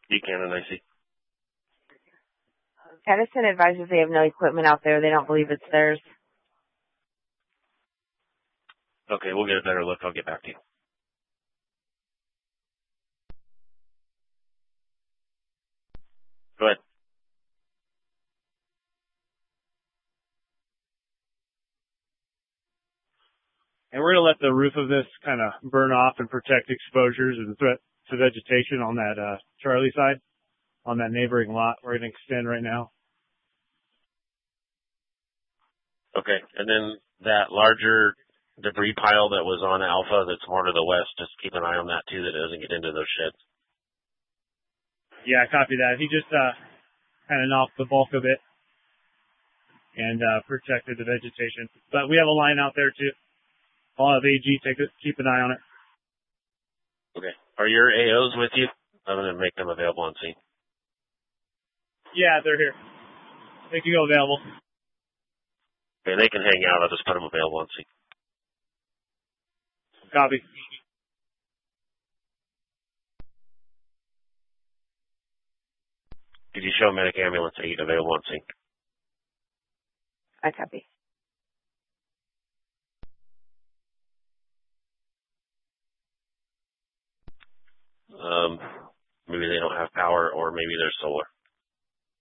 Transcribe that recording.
Buchanan, I see. Edison advises they have no equipment out there. They don't believe it's theirs. Okay, we'll get a better look. I'll get back to you. Go ahead. And we're going to let the roof of this kind of burn off and protect exposures and threat to vegetation on that Charlie side, on that neighboring lot we're going to extend right now. Okay, and then that larger debris pile that was on Alpha that's more to the west, just keep an eye on that too, that it doesn't get into those sheds. Yeah, I copy that. He just kind of knocked the bulk of it and protected the vegetation. But we have a line out there too. I'll have AG keep an eye on it. Okay. Are your AOs with you? I'm going to make them available on scene. Yeah, they're here. They can go available. Okay, they can hang out. I'll just put them available on scene. Copy. Did you show medic ambulance 8 available on scene? I copy. Maybe they don't have power, or maybe there's solar.